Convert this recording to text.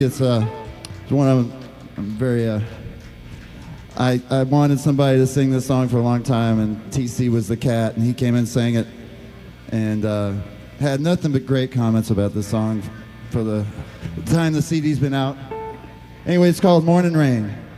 It's one of I'm very I wanted somebody to sing this song for a long time, and TC was the cat, and he came and sang it, and had nothing but great comments about this song for the time the CD's been out. Anyway, it's called Morning Rain.